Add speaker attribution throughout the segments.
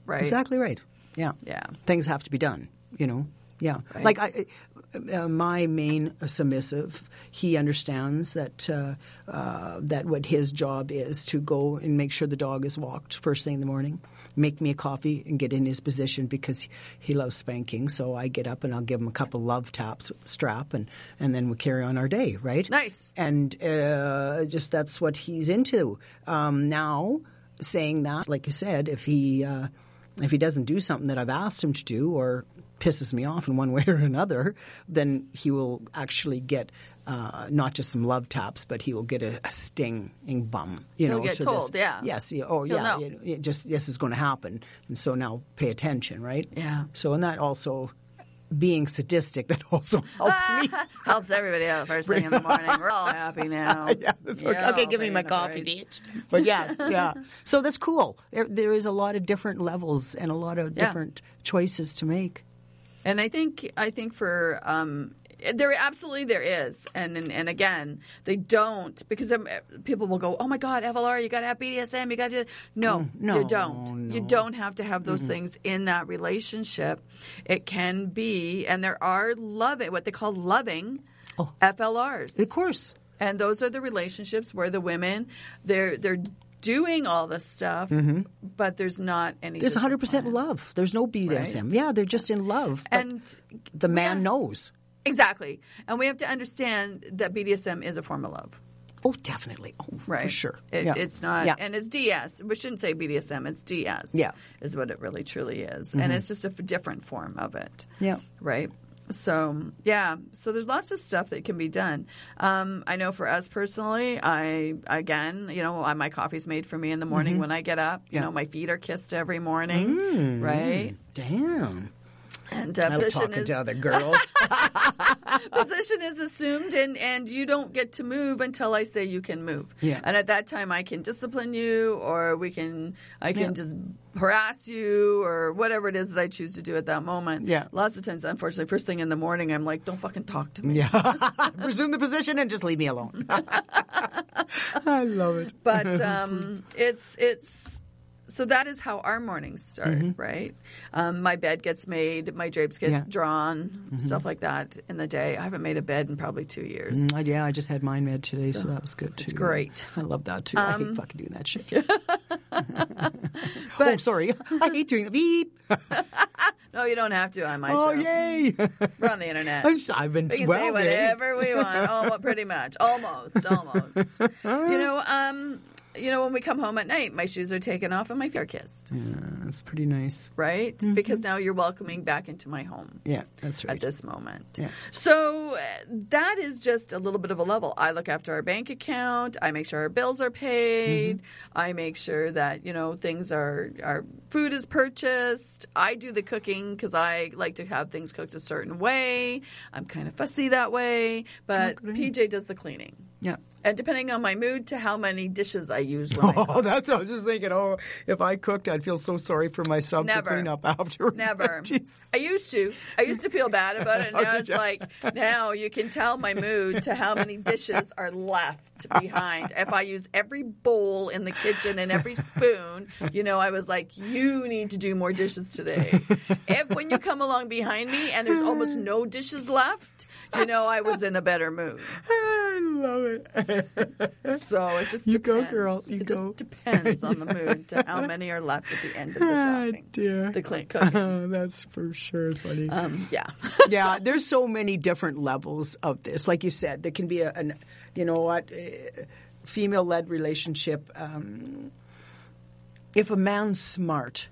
Speaker 1: right?
Speaker 2: Exactly right. Yeah.
Speaker 1: Yeah.
Speaker 2: Things have to be done, you know. Yeah.
Speaker 1: Right.
Speaker 2: Like my main submissive, he understands that that what his job is to go and make sure the dog is walked first thing in the morning, make me a coffee and get in his position because he loves spanking. So I get up and I'll give him a couple love taps with the strap and then we carry on our day, right?
Speaker 1: Nice.
Speaker 2: And just that's what he's into. Now, saying that, like you said, if he doesn't do something that I've asked him to do or pisses me off in one way or another, then he will actually get not just some love taps, but he will get a stinging bum.
Speaker 1: He'll get told, yeah.
Speaker 2: Yes. This is going to happen, and so now pay attention, right?
Speaker 1: Yeah.
Speaker 2: So, and that also, being sadistic, that also helps me.
Speaker 1: Helps everybody out first thing in the morning. We're all happy now.
Speaker 2: Yeah, that's okay. Okay, give me my coffee, bitch. But yes, yeah. So that's cool. There is a lot of different levels and a lot of different choices to make.
Speaker 1: And I think for there is, and again, they don't, because people will go, oh my God, FLR, you got to have BDSM, you got to no, you don't. You don't have to have those things in that relationship. It can be, and there are what they call loving FLRs,
Speaker 2: of course,
Speaker 1: and those are the relationships where the women they're doing all this stuff, but there's not any.
Speaker 2: There's 100% love. There's no BDSM. Right? Yeah, they're just in love.
Speaker 1: And
Speaker 2: the man knows.
Speaker 1: Exactly. And we have to understand that BDSM is a form of love.
Speaker 2: Oh, definitely. Oh,
Speaker 1: right.
Speaker 2: For sure.
Speaker 1: It's not, and it's DS. We shouldn't say BDSM, it's DS.
Speaker 2: Yeah.
Speaker 1: Is what it really truly is. And it's just a different form of it.
Speaker 2: Yeah.
Speaker 1: Right? So, so there's lots of stuff that can be done. I know for us personally, my coffee's made for me in the morning when I get up. You know, my feet are kissed every morning, right?
Speaker 2: Damn.
Speaker 1: And
Speaker 2: position is to other girls.
Speaker 1: Position is assumed, and you don't get to move until I say you can move.
Speaker 2: Yeah.
Speaker 1: And at that time, I can discipline you, or I can just harass you, or whatever it is that I choose to do at that moment.
Speaker 2: Yeah.
Speaker 1: Lots of times, unfortunately, first thing in the morning, I'm like, don't fucking talk to me.
Speaker 2: Yeah. Resume the position and just leave me alone. I love it.
Speaker 1: But it's. So that is how our mornings start, right? My bed gets made, my drapes get drawn, stuff like that in the day. I haven't made a bed in probably 2 years.
Speaker 2: I just had mine made today, so that was good too.
Speaker 1: It's great.
Speaker 2: I love that too. I hate fucking doing that shit. But, sorry. I hate doing the beep.
Speaker 1: No, you don't have to on my
Speaker 2: Oh,
Speaker 1: show.
Speaker 2: yay.
Speaker 1: We're on the internet.
Speaker 2: I've been
Speaker 1: We can say whatever we want. Pretty much. Almost. When we come home at night, my shoes are taken off and my feet are kissed.
Speaker 2: Yeah, that's pretty nice.
Speaker 1: Right? Because now you're welcoming back into my home.
Speaker 2: Yeah, that's right.
Speaker 1: At this moment.
Speaker 2: Yeah.
Speaker 1: So that is just a little bit of a level. I look after our bank account. I make sure our bills are paid. I make sure that, things our food is purchased. I do the cooking because I like to have things cooked a certain way. I'm kind of fussy that way. But PJ does the cleaning.
Speaker 2: Yeah.
Speaker 1: And depending on my mood to how many dishes I use when I cook.
Speaker 2: That's what I was just thinking. Oh, if I cooked, I'd feel so sorry for my sub to clean up afterwards.
Speaker 1: Never. I used to feel bad about it. Now it's like, now you can tell my mood to how many dishes are left behind. If I use every bowl in the kitchen and every spoon, I was like, you need to do more dishes today. When you come along behind me and there's almost no dishes left, I was in a better mood.
Speaker 2: I love it.
Speaker 1: So it just depends.
Speaker 2: You go, girl.
Speaker 1: It just depends on the mood to how many are left at the end of the shopping.
Speaker 2: Dear.
Speaker 1: The cooking.
Speaker 2: That's for sure funny.
Speaker 1: Yeah.
Speaker 2: Yeah, there's so many different levels of this. Like you said, there can be female-led relationship. If a man's smart,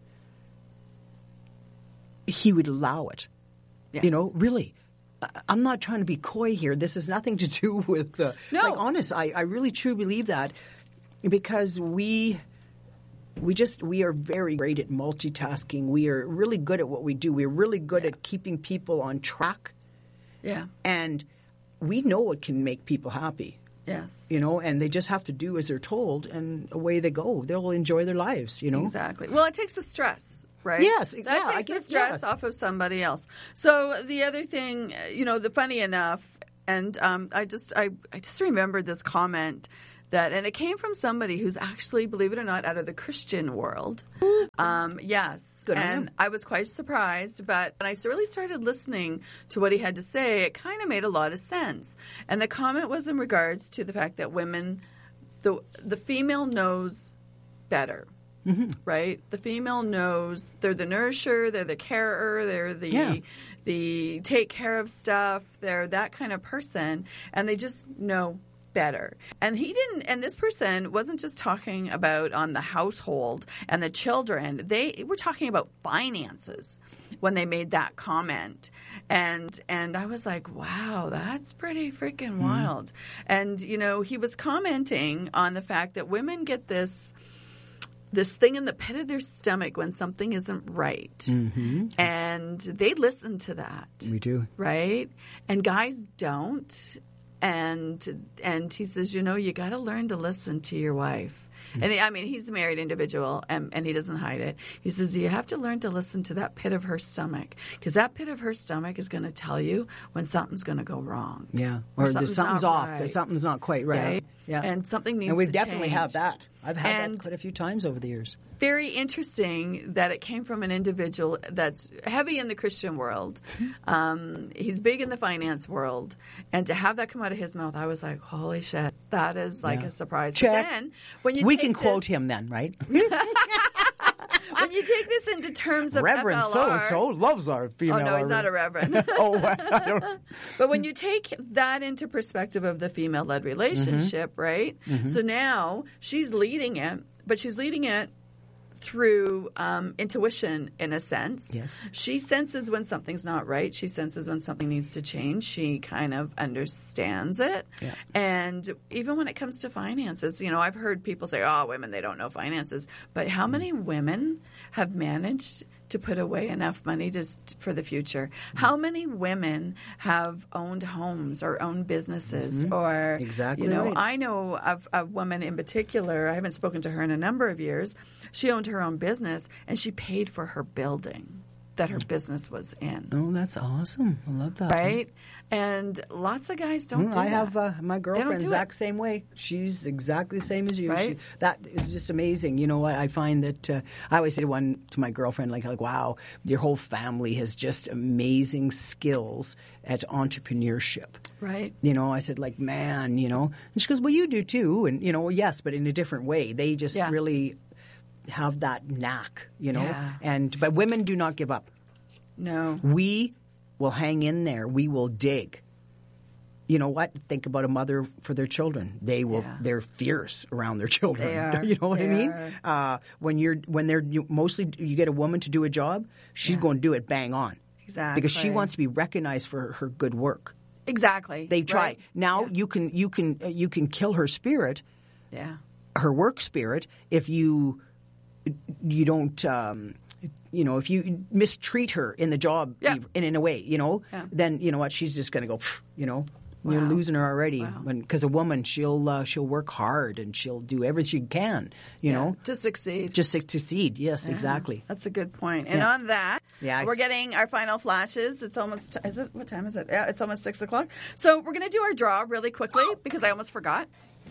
Speaker 2: he would allow it.
Speaker 1: Yes.
Speaker 2: Really. I'm not trying to be coy here. This has nothing to do with
Speaker 1: no.
Speaker 2: Like, honest. I really truly believe that because we are very great at multitasking. We are really good at what we do. We're really good at keeping people on track.
Speaker 1: Yeah.
Speaker 2: And we know what can make people happy.
Speaker 1: Yes.
Speaker 2: And they just have to do as they're told, and away they go. They'll enjoy their lives,
Speaker 1: Exactly. Well, it takes the stress. Right?
Speaker 2: Yes.
Speaker 1: That takes the stress off of somebody else. So the other thing, the funny enough, and I just remembered this comment and it came from somebody who's actually, believe it or not, out of the Christian world. Yes.
Speaker 2: Good on
Speaker 1: and
Speaker 2: him.
Speaker 1: I was quite surprised, but when I really started listening to what he had to say, it kind of made a lot of sense. And the comment was in regards to the fact that women, the female knows better.
Speaker 2: Mm-hmm.
Speaker 1: Right? The female knows they're the nourisher, they're the carer, they're the take care of stuff, they're that kind of person, and they just know better. And this person wasn't just talking about on the household and the children. They were talking about finances when they made that comment. And I was like, wow, that's pretty freaking wild. And, he was commenting on the fact that women get this thing in the pit of their stomach when something isn't right. Mm-hmm. And they listen to that.
Speaker 2: We do.
Speaker 1: Right? And guys don't. And he says, you got to learn to listen to your wife. And he's a married individual, and he doesn't hide it. He says, you have to learn to listen to that pit of her stomach, because that pit of her stomach is going to tell you when something's going to go wrong.
Speaker 2: Yeah. Or something's off.
Speaker 1: Right.
Speaker 2: Something's not quite right. Yeah.
Speaker 1: And something needs to
Speaker 2: change. And we
Speaker 1: change.
Speaker 2: definitely have that. I've had that quite a few times over the years.
Speaker 1: Very interesting that it came from an individual that's heavy in the Christian world. He's big in the finance world. And to have that come out of his mouth, I was like, holy shit, that is like a surprise.
Speaker 2: Check.
Speaker 1: But then, when you
Speaker 2: we can quote him then, right?
Speaker 1: When you take this into terms of
Speaker 3: Reverend
Speaker 1: FLR,
Speaker 3: so-and-so loves our female.
Speaker 1: Oh, no, he's not a reverend.
Speaker 3: Oh, I don't.
Speaker 1: But when you take that into perspective of the female-led relationship, right? Mm-hmm. So now she's leading it, but she's leading it through intuition, in a sense.
Speaker 2: Yes.
Speaker 1: She senses when something's not right. She senses when something needs to change. She kind of understands it.
Speaker 2: Yeah.
Speaker 1: And even when it comes to finances, I've heard people say, oh, women, they don't know finances. But how many women have managed to put away enough money just for the future? How many women have owned homes or owned businesses? Or,
Speaker 2: Exactly right.
Speaker 1: I know of a woman in particular, I haven't spoken to her in a number of years. She owned her own business, and she paid for her building that her business was in.
Speaker 2: Oh, that's awesome. I love that.
Speaker 1: Right? And lots of guys don't do that.
Speaker 2: I have my girlfriend's
Speaker 1: do
Speaker 2: exact same way. She's exactly the same as you.
Speaker 1: Right?
Speaker 2: That is just amazing. You know what? I find that I always say to my girlfriend, like, wow, your whole family has just amazing skills at entrepreneurship.
Speaker 1: Right.
Speaker 2: I said, like, man, And she goes, well, you do too. And, yes, but in a different way. They just really have that knack,
Speaker 1: Yeah.
Speaker 2: But women do not give up.
Speaker 1: No.
Speaker 2: We will hang in there. We will dig. You know what? Think about a mother for their children. They will.
Speaker 1: Yeah.
Speaker 2: They're fierce around their children.
Speaker 1: They are.
Speaker 2: You know what
Speaker 1: They
Speaker 2: I mean? When you get a woman to do a job, she's going to do it bang on.
Speaker 1: Exactly.
Speaker 2: Because she wants to be recognized for her good work.
Speaker 1: Exactly.
Speaker 2: They try.
Speaker 1: Right?
Speaker 2: Now you can kill her spirit,
Speaker 1: Yeah.
Speaker 2: her work spirit, if you don't. If you mistreat her in the job, in a way, then you know what, she's just going to go. We're losing her already. Because a woman, she'll work hard and she'll do everything she can. You know,
Speaker 1: to succeed.
Speaker 2: Just to succeed. Yes, exactly.
Speaker 1: That's a good point. And on that, we're getting our final flashes. It's almost. What time is it? Yeah, it's almost 6:00. So we're going to do our draw really quickly because I almost forgot.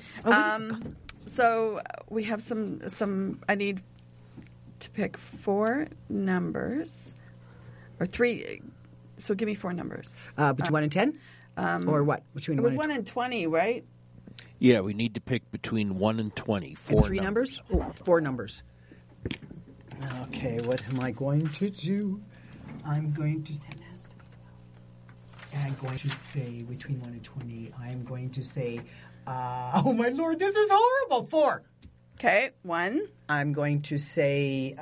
Speaker 1: So we have some. I need to pick 4 numbers, or 3. So give me 4 numbers.
Speaker 2: Between 1 and 10, or what? Between
Speaker 1: it was 1 and 20, right?
Speaker 4: Yeah, we need to pick between 1 and 20. 4
Speaker 2: 3 numbers. Oh, 4 numbers. Okay, what am I going to do? I'm going to say between 1 and 20. I'm going to say, oh my Lord, this is horrible. 4.
Speaker 1: Okay, 1.
Speaker 2: I'm going to say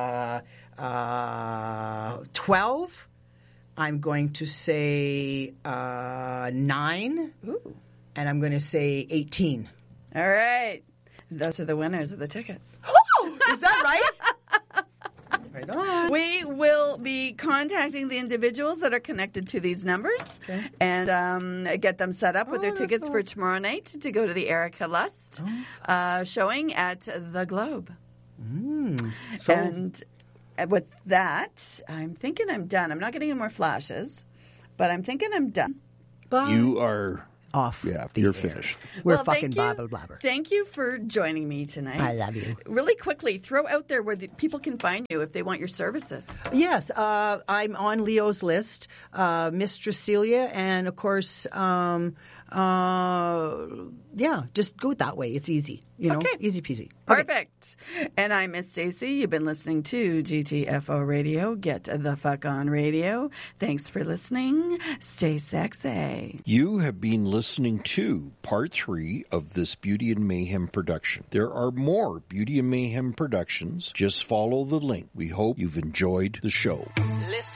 Speaker 2: 12. I'm going to say 9.
Speaker 1: Ooh.
Speaker 2: And I'm going to say 18.
Speaker 1: All right. Those are the winners of the tickets.
Speaker 2: Oh, is that right? Right on.
Speaker 1: We will be contacting the individuals that are connected to these numbers and get them set up with their tickets for tomorrow night to go to the Erica Lust showing at the Globe. And with that, I'm thinking I'm done. I'm not getting any more flashes, but I'm thinking I'm done.
Speaker 4: You are
Speaker 2: off.
Speaker 3: Yeah,
Speaker 2: the
Speaker 3: you're
Speaker 2: air.
Speaker 3: finished.
Speaker 2: We're
Speaker 1: Well,
Speaker 2: fucking
Speaker 1: thank you.
Speaker 2: blabber blabber.
Speaker 1: Thank you for joining me tonight.
Speaker 2: I love you.
Speaker 1: Really quickly, throw out there where the people can find you if they want your services.
Speaker 2: Yes, I'm on Leo's list, Mistress Celia, and of course, just go that way. It's easy,
Speaker 1: Okay.
Speaker 2: easy peasy.
Speaker 1: Perfect. And I'm Miss Stacy. You've been listening to GTFO Radio. Get the fuck on radio. Thanks for listening. Stay sexy.
Speaker 4: You have been listening to part 3 of this Beauty and Mayhem production. There are more Beauty and Mayhem productions. Just follow the link. We hope you've enjoyed the show.
Speaker 5: Listen.